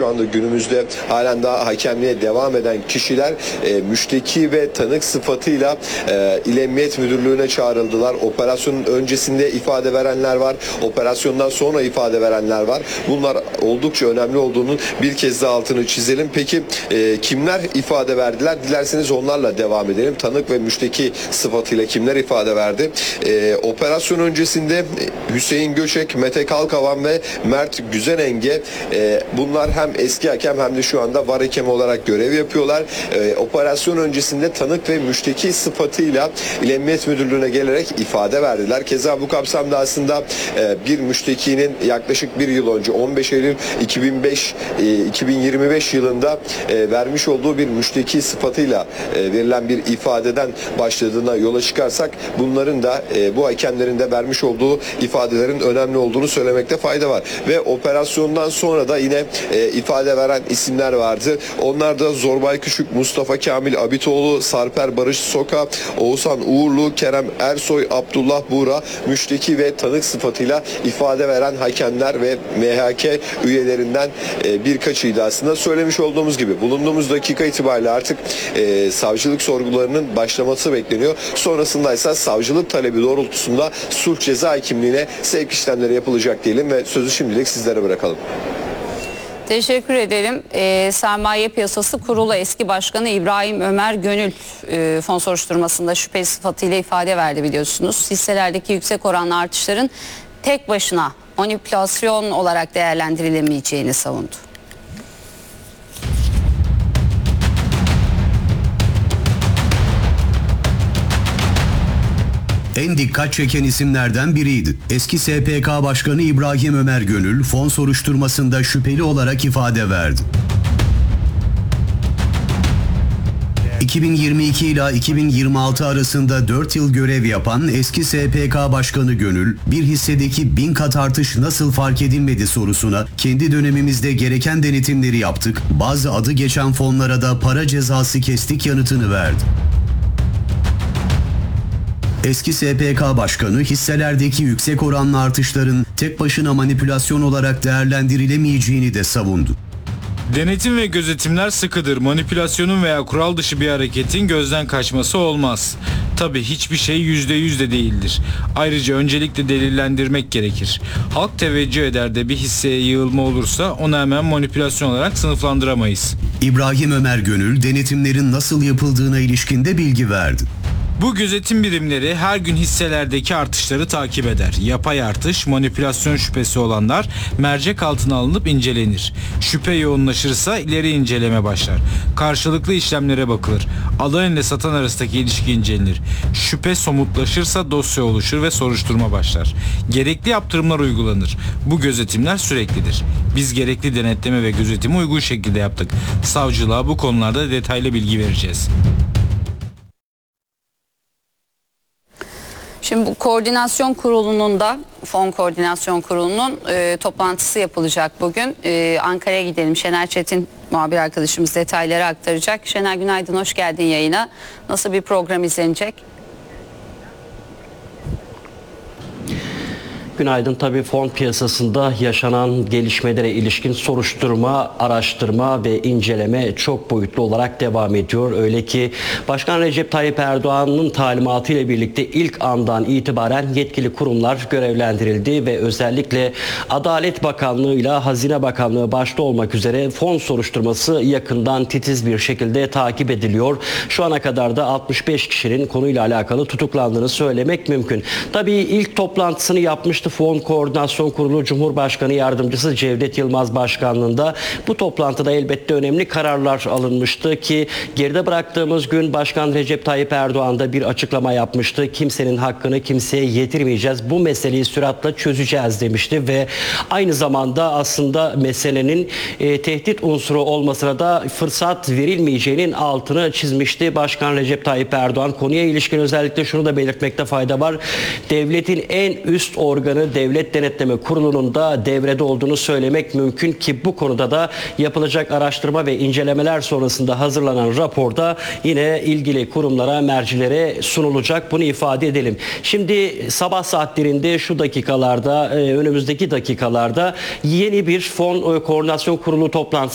şu anda günümüzde halen daha hakemliğe devam eden kişiler müşteki ve tanık sıfatıyla İl Emniyet Müdürlüğü'ne çağrıldılar. Operasyonun öncesinde ifade verenler var. Operasyondan sonra ifade verenler var. Bunlar oldukça önemli olduğunun bir kez daha altını çizelim. Peki kimler ifade verdiler? Dilerseniz onlarla devam edelim. Tanık ve müşteki sıfatıyla kimler ifade verdi? Operasyon öncesinde Hüseyin Göçek, Mete Kalkavan ve Mert Güzenenge, bunlar hem eski hakem hem de şu anda VAR hakemi olarak görev yapıyorlar. Operasyon öncesinde tanık ve müşteki sıfatıyla İl Emniyet Müdürlüğü'ne gelerek ifade verdiler. Keza bu kapsamda aslında bir müştekinin yaklaşık bir yıl önce 15 Eylül 2025 yılında vermiş olduğu bir müşteki sıfatıyla verilen bir ifadeden başladığına yola çıkarsak bunların da bu hakemlerin de vermiş olduğu ifadelerin önemli olduğunu söylemekte fayda var. Ve operasyondan sonra da yine ifade veren isimler vardı. Onlar da Zorbay Küçük, Mustafa Kamil Abitoğlu, Sarper Barış Soka, Oğuzhan Uğurlu, Kerem Ersoy, Abdullah Buğra, müşteki ve tanık sıfatıyla ifade veren hakemler ve MHK üyelerinden birkaçıydı aslında. Söylemiş olduğumuz gibi bulunduğumuz dakika itibariyle artık savcılık sorgularının başlaması bekleniyor. Sonrasında ise savcılık talebi doğrultusunda sulh ceza hakimliğine sevk işlemleri yapılacak diyelim ve sözü şimdilik sizlere bırakalım. Teşekkür ederim. Sermaye Piyasası Kurulu eski başkanı İbrahim Ömer Gönül fon soruşturmasında şüpheli sıfatıyla ifade verdi biliyorsunuz. Hisselerdeki yüksek oranlı artışların tek başına manipülasyon olarak değerlendirilemeyeceğini savundu. En dikkat çeken isimlerden biriydi. Eski SPK Başkanı İbrahim Ömer Gönül fon soruşturmasında şüpheli olarak ifade verdi. 2022 ila 2026 arasında 4 yıl görev yapan eski SPK Başkanı Gönül, bir hissedeki 1000 kat artış nasıl fark edilmedi sorusuna kendi dönemimizde gereken denetimleri yaptık, bazı adı geçen fonlara da para cezası kestik yanıtını verdi. Eski SPK Başkanı hisselerdeki yüksek oranlı artışların tek başına manipülasyon olarak değerlendirilemeyeceğini de savundu. Denetim ve gözetimler sıkıdır. Manipülasyonun veya kural dışı bir hareketin gözden kaçması olmaz. Tabii hiçbir şey %100 de değildir. Ayrıca öncelikle delillendirmek gerekir. Halk teveccüh eder de bir hisseye yığılma olursa onu hemen manipülasyon olarak sınıflandıramayız. İbrahim Ömer Gönül denetimlerin nasıl yapıldığına ilişkin de bilgi verdi. Bu gözetim birimleri her gün hisselerdeki artışları takip eder. Yapay artış, manipülasyon şüphesi olanlar mercek altına alınıp incelenir. Şüphe yoğunlaşırsa ileri inceleme başlar. Karşılıklı işlemlere bakılır. Alan ile satan arasındaki ilişki incelenir. Şüphe somutlaşırsa dosya oluşur ve soruşturma başlar. Gerekli yaptırımlar uygulanır. Bu gözetimler süreklidir. Biz gerekli denetleme ve gözetimi uygun şekilde yaptık. Savcılığa bu konularda detaylı bilgi vereceğiz. Şimdi bu koordinasyon kurulunun da fon koordinasyon kurulunun toplantısı yapılacak bugün. Ankara'ya gidelim. Şener Çetin muhabir arkadaşımız detayları aktaracak. Şener günaydın, hoş geldin yayına. Nasıl bir program izlenecek? Günaydın. Tabii fon piyasasında yaşanan gelişmelere ilişkin soruşturma, araştırma ve inceleme çok boyutlu olarak devam ediyor. Öyle ki Başkan Recep Tayyip Erdoğan'ın talimatı ile birlikte ilk andan itibaren yetkili kurumlar görevlendirildi ve özellikle Adalet Bakanlığı ile Hazine Bakanlığı başta olmak üzere fon soruşturması yakından titiz bir şekilde takip ediliyor. Şu ana kadar da 65 kişinin konuyla alakalı tutuklandığını söylemek mümkün. Tabii ilk toplantısını yapmıştı Fon Koordinasyon Kurulu Cumhurbaşkanı Yardımcısı Cevdet Yılmaz Başkanlığında. Bu toplantıda elbette önemli kararlar alınmıştı ki geride bıraktığımız gün Başkan Recep Tayyip Erdoğan da bir açıklama yapmıştı. Kimsenin hakkını kimseye yedirmeyeceğiz. Bu meseleyi süratle çözeceğiz demişti ve aynı zamanda aslında meselenin tehdit unsuru olmasına da fırsat verilmeyeceğinin altını çizmişti Başkan Recep Tayyip Erdoğan. Konuya ilişkin özellikle şunu da belirtmekte fayda var. Devletin en üst organı Devlet Denetleme Kurulu'nun da devrede olduğunu söylemek mümkün ki bu konuda da yapılacak araştırma ve incelemeler sonrasında hazırlanan raporda yine ilgili kurumlara, mercilere sunulacak. Bunu ifade edelim. Şimdi sabah saatlerinde şu dakikalarda, önümüzdeki dakikalarda yeni bir fon koordinasyon kurulu toplantısı